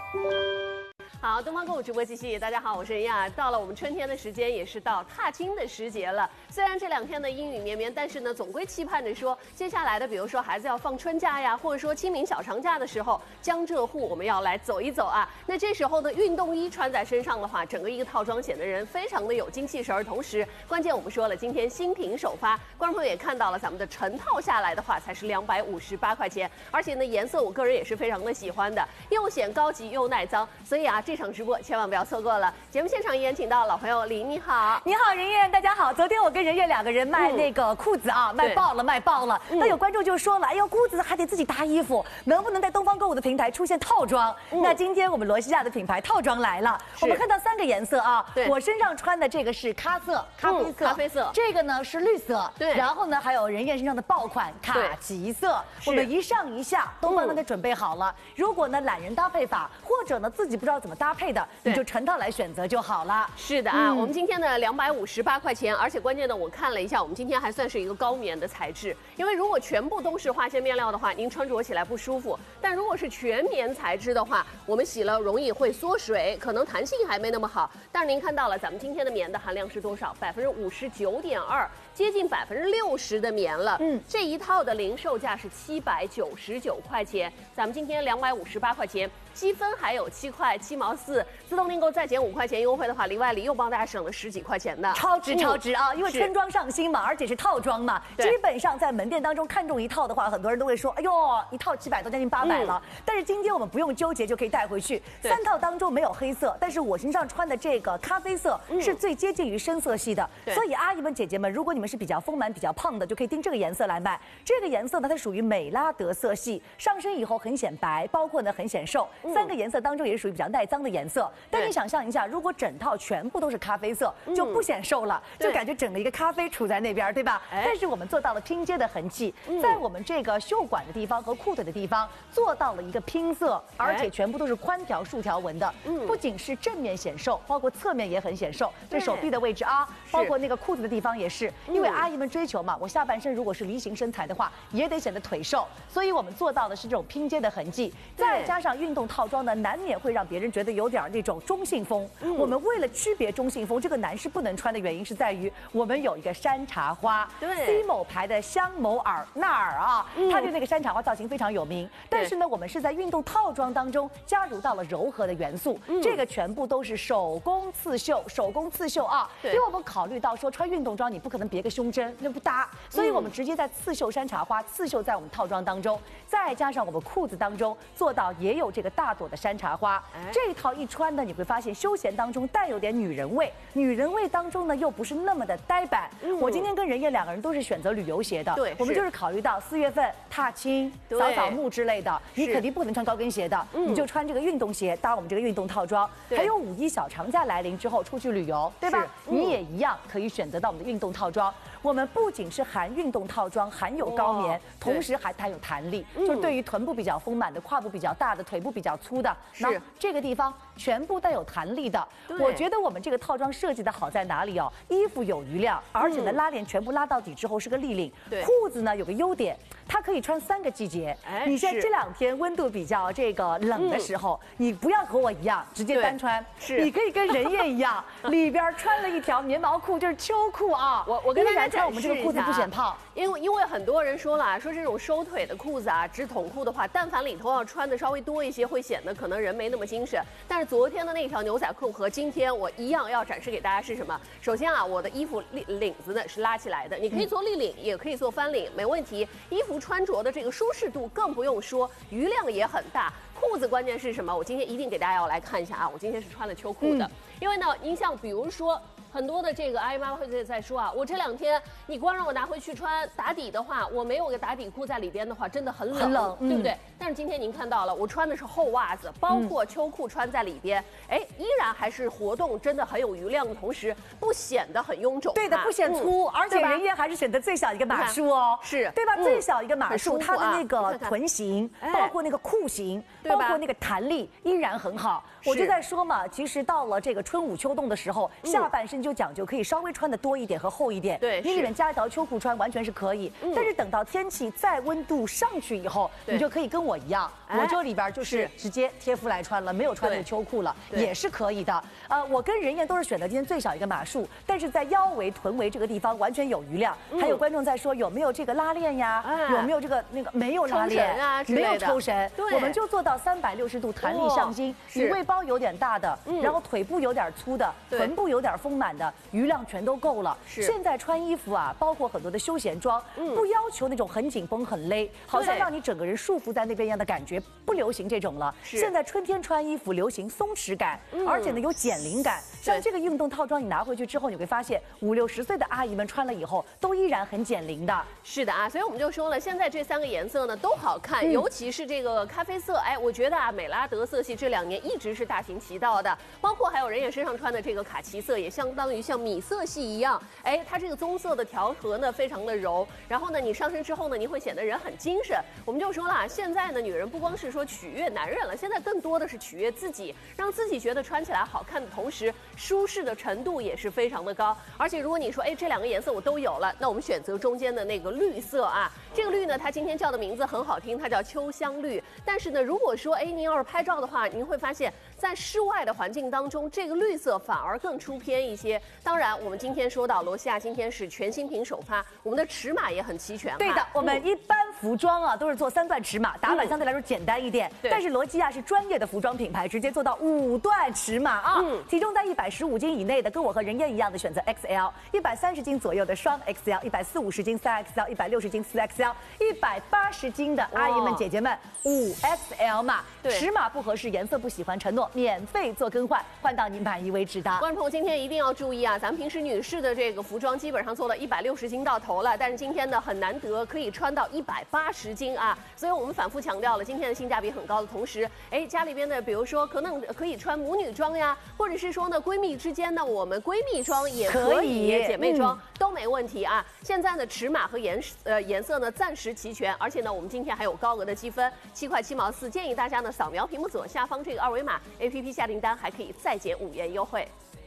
好，东方购物直播继续。大家好，我是任亚。到了我们春天的时间，也是到踏青的时节了。虽然这2天呢阴雨绵绵，但是呢总归期盼着说，接下来的比如说孩子要放春假呀，或者说清明小长假的时候，江浙沪我们要来走一走啊。那这时候呢，运动衣穿在身上的话，整个一个套装显得人非常的有精气神儿。同时，关键我们说了，今天新品首发，观众朋友也看到了，咱们的成套下来的话才是258块钱，而且呢颜色我个人也是非常的喜欢的，又显高级又耐脏，所以啊这场直播千万不要错过了。节目现场依然请到老朋友林，你好。 你好，任燕，大家好。昨天我跟任燕2个人卖那个裤子啊，卖爆了。那有观众就说了，哎呦，裤子还得自己搭衣服，能不能在东方购物的平台出现套装？那今天我们罗西亚的品牌套装来了，我们看到3个颜色啊。 对， 我身上穿的这个是咖啡色，这个呢是绿色， 对， 然后呢还有任燕身上的爆款卡其色，我们一上一下都帮大家准备好了。如果呢懒人搭配法，或者呢自己不知道怎么搭配的，你就成套来选择就好了。 是的啊，我们今天呢258块钱，而且关键的我看了一下，我们今天还算是一个高棉的材质，因为如果全部都是化纤面料的话，您穿着起来不舒服。但如果是全棉材质的话，我们洗了容易会缩水，可能弹性还没那么好。但是您看到了，咱们今天的棉的含量是多少？59.2%，接近60%的棉了。这一套的零售价是799块钱，咱们今天258块钱。积分还有7块7毛4，自动订购再减5块钱优惠的话，里外里又帮大家省了10几块钱的， 超值啊！因为春装上新嘛，而且是套装嘛，基本上在门店当中看中一套的话，很多人都会说，哎呦，一套700多，将近800了。但是今天我们不用纠结就可以带回去。3套当中没有黑色，但是我身上穿的这个咖啡色是最接近于深色系的，所以阿姨们姐姐们，如果你们是比较丰满、比较胖的，就可以盯这个颜色来买。这个颜色呢，它属于美拉德色系，上身以后很显白，包括呢很显瘦。3个颜色当中也是属于比较耐脏的颜色，但你想象一下，如果整套全部都是咖啡色，就不显瘦了，就感觉整个一个咖啡杵在那边，对吧？但是我们做到了拼接的痕迹，在我们这个袖管的地方和裤腿的地方做到了一个拼色，而且全部都是宽条竖条纹的，不仅是正面显瘦，包括侧面也很显瘦，这手臂的位置啊，包括那个裤子的地方也是，因为阿姨们追求嘛，我下半身如果是梨形身材的话，也得显得腿瘦，所以我们做到的是这种拼接的痕迹，再加上运动套装呢，难免会让别人觉得有点那种中性风。我们为了区别中性风，这个男士不能穿的原因是在于我们有一个山茶花，对 C 某牌的香某尔纳尔啊，它的那个山茶花造型非常有名。但是呢，我们是在运动套装当中加入到了柔和的元素，这个全部都是手工刺绣啊。因为我们考虑到说穿运动装你不可能别个胸针，那不搭，所以我们直接在刺绣山茶花刺绣在我们套装当中，再加上我们裤子当中做到也有这个大朵的山茶花。这一套一穿呢，你会发现休闲当中带有点女人味，女人味当中呢又不是那么的呆板。我今天跟任燕2个人都是选择旅游鞋的，对，我们就是考虑到4月份踏青、扫墓之类的，你肯定不能穿高跟鞋的，你就穿这个运动鞋搭我们这个运动套装。还有5一小长假来临之后出去旅游，对吧？你也一样可以选择到我们的运动套装。我们不仅是含运动套装，含有高棉，同时还含有弹力，就是对于臀部比较丰满的、胯部比较大的、腿部比较粗的，那这个地方全部带有弹力的。我觉得我们这个套装设计的好在哪里哦？衣服有余量，而且呢拉链全部拉到底之后是个立领。裤子呢有个优点，它可以穿3个季节。你像这2天温度比较这个冷的时候，你不要和我一样直接单穿，你可以跟任燕一样，里边穿了一条棉毛裤，就是秋裤啊。我跟大家穿我们这个裤子不显胖，因为很多人说了，说这种收腿的裤子啊，直筒裤的话，但凡里头要穿的稍微多一些，会显得可能人没那么精神。但是昨天的那条牛仔裤和今天我一样要展示给大家是什么？首先啊，我的衣服领子呢是拉起来的，你可以做立领，也可以做翻领，没问题。衣服穿着的这个舒适度更不用说，余量也很大。裤子关键是什么？我今天一定给大家要来看一下啊，我今天是穿了秋裤的，因为呢，您像比如说。很多的这个阿姨妈会在说啊，我这2天你光让我拿回去穿打底的话，我没有个打底裤在里边的话，真的很冷，对不对？但是今天您看到了，我穿的是厚袜子，包括秋裤穿在里边，依然还是活动真的很有余量的同时，不显得很臃肿。对的，不显粗，而且任燕还是选择最小一个码数哦，是对吧？最小一个码数，它的那个臀型，包括那个裤型，包括那个弹力依然很好。我就在说嘛，其实到了这个春捂秋冻的时候，下半身人就讲究可以稍微穿的多一点和厚一点， 对， 你里面加一条秋裤穿完全是可以。但是等到天气再温度上去以后，你就可以跟我一样，我这里边就是直接贴肤来穿了，没有穿那个秋裤了，也是可以的。我跟任燕都是选择今天最小一个码数，但是在腰围、臀围这个地方完全有余量。还有观众在说有没有这个拉链呀？有没有这个那个没有拉链啊？ 没有抽绳，我们就做到360度弹力上襟，你胃包有点大的，然后腿部有点粗的，臀部有点丰满的，余量全都够了。现在穿衣服啊，包括很多的休闲装，不要求那种很紧绷、很勒，好像让你整个人束缚在那边一样的感觉，不流行这种了。现在春天穿衣服流行松弛感，而且呢有减龄感。像这个运动套装，你拿回去之后，你会发现50、60岁的阿姨们穿了以后，都依然很减龄的。 是的啊，所以我们就说了，现在这3个颜色呢都好看，尤其是这个咖啡色，哎，我觉得啊，美拉德色系这2年一直是大行其道的，包括还有任燕身上穿的这个卡其色，也相当于像米色系一样，哎，它这个棕色的调和呢非常的柔，然后呢你上身之后呢，你会显得人很精神。我们就说了，现在呢女人不光是说取悦男人了，现在更多的是取悦自己，让自己觉得穿起来好看的同时，舒适的程度也是非常的高。而且如果你说，哎，这2个颜色我都有了，那我们选择中间的那个绿色啊，这个绿呢，它今天叫的名字很好听，它叫秋香绿。但是呢，如果说，哎，您要是拍照的话，您会发现在室外的环境当中，这个绿色反而更出片一些。当然，我们今天说到罗西亚今天是全新品首发，我们的尺码也很齐全。 对的，我们一般服装啊都是做3段尺码，打版相对来说简单一点。但是罗基亚是专业的服装品牌，直接做到5段尺码啊。体重在115斤以内的，跟我和任燕一样的选择 XL；130斤左右的双 XL；140、50斤3XL；160斤4XL；180斤的阿姨们、姐姐们5XL 码。尺码不合适，颜色不喜欢，承诺免费做更换，换到您满意为止的。 观众朋友今天一定要注意啊，咱们平时女士的这个服装基本上做到160斤到头了，但是今天呢很难得可以穿到180斤啊，所以我们反复强调了，今天的性价比很高的同时，哎，家里边的比如说可能可以穿母女装呀，或者是说呢闺蜜之间呢，我们闺蜜装也可以，姐妹装都没问题啊。现在呢尺码和颜色呢暂时齐全，而且呢我们今天还有高额的积分，7块7毛4，建议大家呢扫描屏幕左下方这个2维码 ，APP 下订单还可以再减5元优惠。